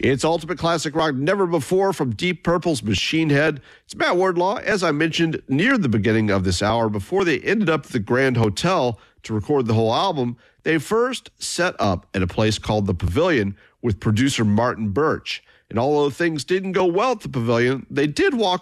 It's Ultimate Classic Rock Never Before from Deep Purple's Machine Head. It's Matt Wardlaw, as I mentioned near the beginning of this hour. Before they ended up at the Grand Hotel to record the whole album, they first set up at a place called The Pavilion with producer Martin Birch. And although things didn't go well at the Pavilion, they did walk